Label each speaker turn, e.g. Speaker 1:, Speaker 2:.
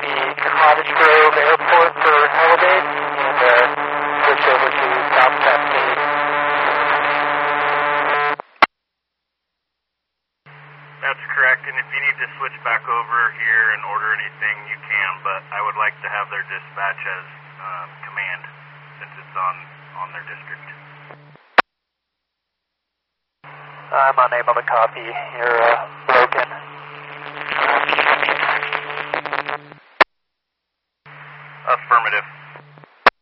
Speaker 1: copy Cottage Grove Airport for Elevate and switch over to South Cascade.
Speaker 2: That's correct, and if you need to switch back over here and order anything, you can, but I would like to have their dispatch as command, since it's on their district.
Speaker 1: I'm unable to copy. You're broken.